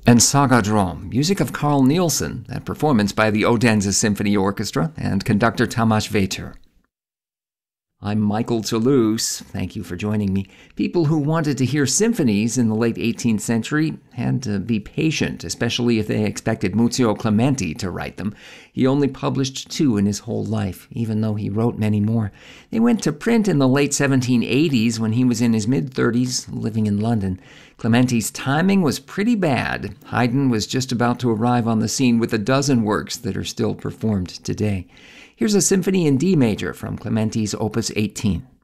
and Saga Drom, music of Carl Nielsen, and performance by the Odense Symphony Orchestra and conductor Tamas Veter. I'm Michael Toulouse. Thank you for joining me. People who wanted to hear symphonies in the late 18th century had to be patient, especially if they expected Muzio Clementi to write them. He only published 2 in his whole life, even though he wrote many more. They went to print in the late 1780s when he was in his mid-30s, living in London. Clementi's timing was pretty bad. Haydn was just about to arrive on the scene with a dozen works that are still performed today. Here's a symphony in D major from Clementi's Opus 18.